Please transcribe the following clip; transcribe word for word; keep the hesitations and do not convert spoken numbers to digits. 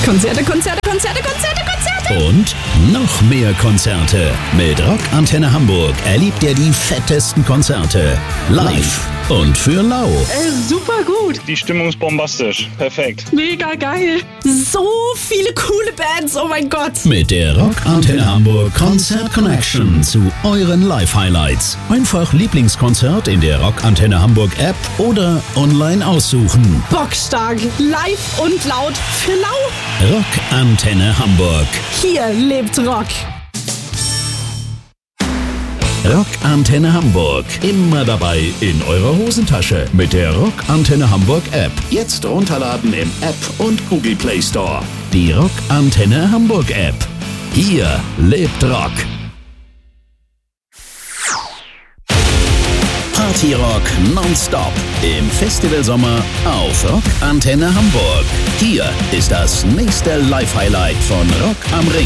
Konzerte, Konzerte, Konzerte, Konzerte, Konzerte. Und noch mehr Konzerte. Mit Rock Antenne Hamburg erlebt ihr die fettesten Konzerte. Live und für lau. Äh, super gut. Die Stimmung ist bombastisch. Perfekt. Mega geil. So viele coole Bands, oh mein Gott. Mit der Rock Antenne Hamburg Konzert Connection zu euren Live-Highlights. Einfach Lieblingskonzert in der Rock Antenne Hamburg App oder online aussuchen. Bockstark. Live und laut für lau. Rock Antenne Hamburg. Hier lebt Rock. Rock Antenne Hamburg. Immer dabei in eurer Hosentasche mit der Rock Antenne Hamburg App. Jetzt runterladen im App und Google Play Store. Die Rock Antenne Hamburg App. Hier lebt Rock. Partyrock nonstop im Festivalsommer auf Rock Antenne Hamburg. Hier ist das nächste Live-Highlight von Rock am Ring.